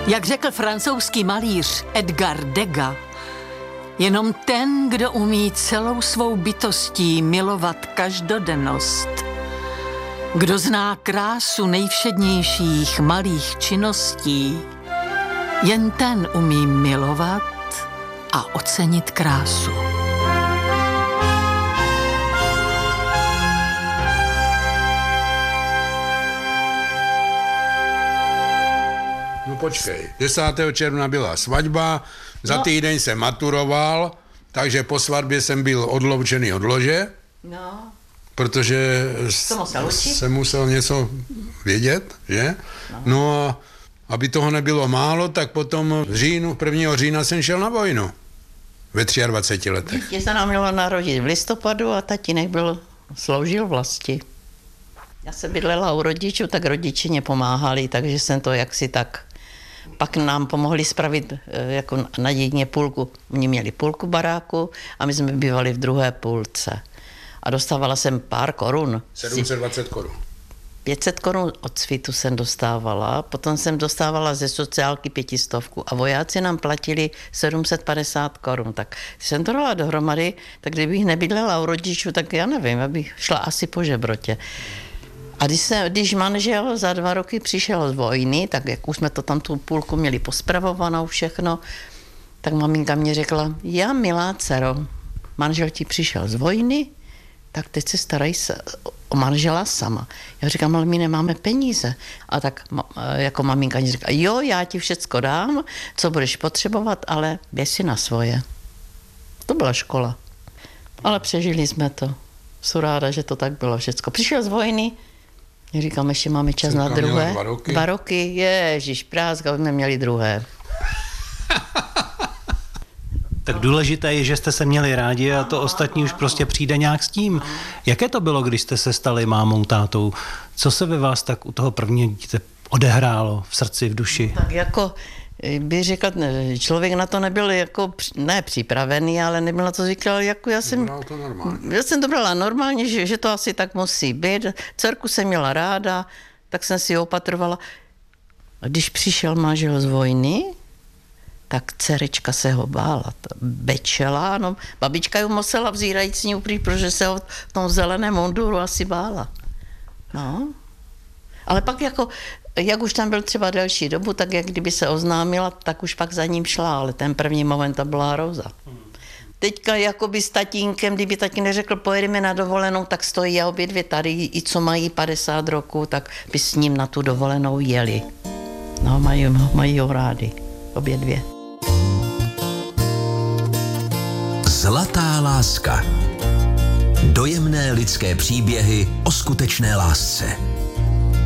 Jak řekl francouzský malíř Edgar Degas, jenom ten, kdo umí celou svou bytostí milovat každodennost, kdo zná krásu nejvšednějších malých činností, jen ten umí milovat a ocenit krásu. No počkej, 10. června byla svatba, za týden jsem maturoval, takže po svatbě jsem byl odloučený od lože, protože jsem musel něco vědět, že? No a aby toho nebylo málo, tak potom v říjnu, 1. října jsem šel na vojnu. Ve 23 letech. Dítě se nám mělo narodit v listopadu a tatínek sloužil vlasti. Já se bydlela u rodičů, tak rodiči mě pomáhali, takže jsem to jaksi tak... Pak nám pomohli spravit jako na dědně půlku. Oni měli půlku baráku a my jsme bývali v druhé půlce. A dostávala jsem pár korun. 720 korun. 500 korun od svitu jsem dostávala, potom jsem dostávala ze sociálky 500 a vojáci nám platili 750 korun. Tak když jsem to dala dohromady, tak kdybych nebydlela u rodičů, tak já nevím, abych šla asi po žebrotě. A když manžel za 2 roky přišel z vojny, tak jak už jsme to tam tu půlku měli pospravovanou všechno, tak maminka mě řekla, já milá dcero, manžel ti přišel z vojny, tak teď se starej o manžela sama. Já říkám, ale my nemáme peníze. A tak jako maminka mě říká, jo, já ti všecko dám, co budeš potřebovat, ale běž si na svoje. To byla škola. Ale přežili jsme to. Jsem ráda, že to tak bylo všecko. Přišel z vojny, já říkám, ještě máme čas na druhé. 2 roky. 2 roky, ježiš, prázdka, jsme měli druhé. Tak důležité je, že jste se měli rádi a to ostatní už prostě přijde nějak s tím. Jaké to bylo, když jste se stali mámou, tátou? Co se ve vás tak u toho prvního dítěte odehrálo v srdci, v duši? Tak jako bych řekla, člověk na to nebyl jako, ne připravený, ale nebyl na to říkal, jako já jsem to brala normálně, že to asi tak musí být. Dcerku jsem měla ráda, tak jsem si ji opatrovala. A když přišel manžel z vojny, tak dcerečka se ho bála, bečela, no, babička ju musela vzírat s ní uprý, protože se ho v tom zeleném munduru asi bála. No. Ale pak jako, jak už tam byl třeba delší dobu, tak jak kdyby se oznámila, tak už pak za ním šla, ale ten první moment to byla hrůza. Teďka jakoby s tatínkem, kdyby tatín neřekl, pojedeme na dovolenou, tak stojí a obě dvě tady, i co mají 50 roků, tak by s ním na tu dovolenou jeli. No, mají ho rádi, obě dvě. Zlatá láska. Dojemné lidské příběhy o skutečné lásce.